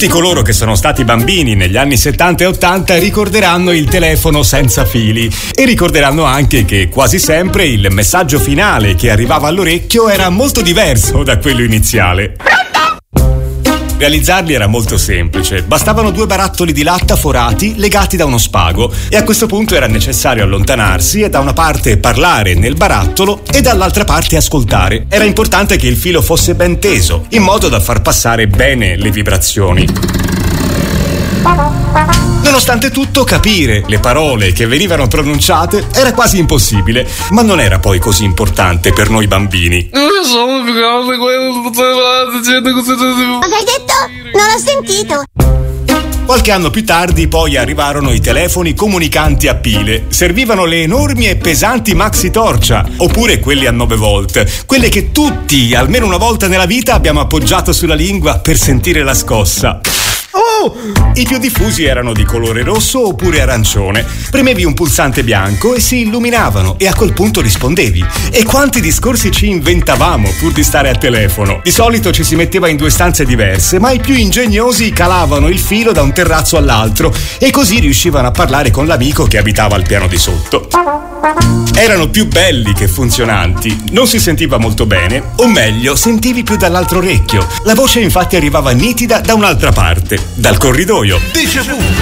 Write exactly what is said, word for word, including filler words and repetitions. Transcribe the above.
Tutti coloro che sono stati bambini negli anni settanta e ottanta ricorderanno il telefono senza fili e ricorderanno anche che quasi sempre il messaggio finale che arrivava all'orecchio era molto diverso da quello iniziale. Realizzarli era molto semplice, bastavano due barattoli di latta forati legati da uno spago e a questo punto era necessario allontanarsi e da una parte parlare nel barattolo e dall'altra parte ascoltare. Era importante che il filo fosse ben teso, in modo da far passare bene le vibrazioni. Nonostante tutto, capire le parole che venivano pronunciate era quasi impossibile, ma non era poi così importante per noi bambini. Cosa hai detto? Non ho sentito. Qualche anno più tardi poi arrivarono i telefoni comunicanti a pile. Servivano le enormi e pesanti maxi torcia, oppure quelli a nove volt, quelle che tutti, almeno una volta nella vita, abbiamo appoggiato sulla lingua per sentire la scossa. Oh! I più diffusi erano di colore rosso oppure arancione. Premevi un pulsante bianco e si illuminavano e a quel punto rispondevi. E quanti discorsi ci inventavamo pur di stare al telefono. Di solito ci si metteva in due stanze diverse, ma i più ingegnosi calavano il filo da un terrazzo all'altro e così riuscivano a parlare con l'amico che abitava al piano di sotto. Erano più belli che funzionanti. Non si sentiva molto bene, o meglio, sentivi più dall'altro orecchio. La voce infatti arrivava nitida da un'altra parte, dal corridoio. Déjà vu.